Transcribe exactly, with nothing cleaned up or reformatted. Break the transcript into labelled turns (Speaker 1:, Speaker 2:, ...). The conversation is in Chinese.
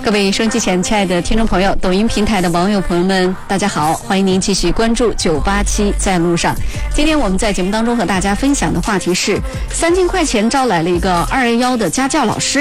Speaker 1: 各位收音机前亲爱的听众朋友，抖音平台的网友朋友们，大家好，欢迎您继续关注九八七在路上。今天我们在节目当中和大家分享的话题是，三千块钱招来了一个二幺幺的家教老师。